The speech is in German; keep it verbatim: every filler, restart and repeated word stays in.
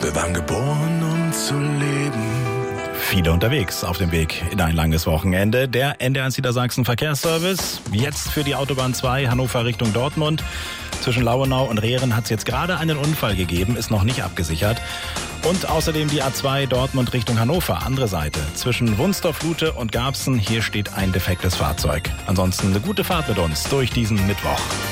Wir waren geboren, um zu leben. Viele unterwegs auf dem Weg in ein langes Wochenende. Der N D R eins Niedersachsen Verkehrsservice. Jetzt für die Autobahn zwei Hannover Richtung Dortmund. Zwischen Lauenau und Rehren hat es jetzt gerade einen Unfall gegeben, ist noch nicht abgesichert. Und außerdem die A zwei Dortmund Richtung Hannover, andere Seite. Zwischen Wunstorf-Lute und Garbsen, hier steht ein defektes Fahrzeug. Ansonsten eine gute Fahrt mit uns durch diesen Mittwoch.